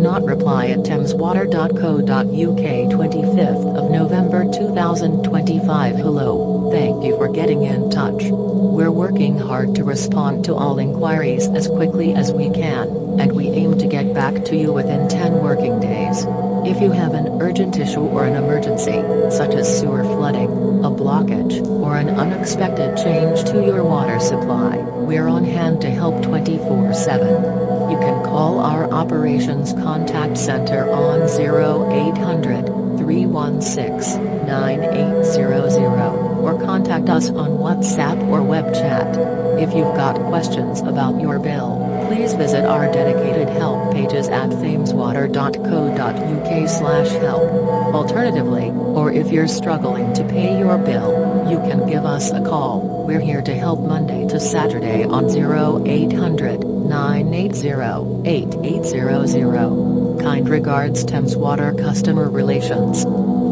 not reply at thameswater.co.uk 25th of November 2025. Hello, thank you for getting in touch. We're working hard to respond to all inquiries as quickly as we can, and we aim to get back to you within 10 working days. If you have an urgent issue or an emergency, such as sewer flooding, a blockage, or an unexpected change to your water supply, we're on hand to help 24/7. You can call our Operations Contact Center on 0800 316 9800, or contact us on WhatsApp or web chat. If you've got questions about your bill, please visit our dedicated help pages at thameswater.co.uk/help. Alternatively, or if you're struggling to pay your bill, you can give us a call. We're here to help Monday to Saturday on 0800 980 8800. Kind regards, Thames Water Customer Relations.